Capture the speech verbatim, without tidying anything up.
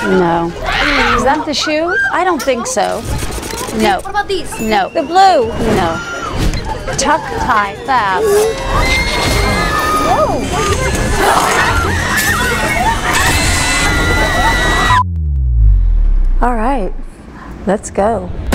No. Is that the shoe? I don't think so. No. What about these? No. The blue? No. Tuck, tie, fab. Whoa. All right, let's go.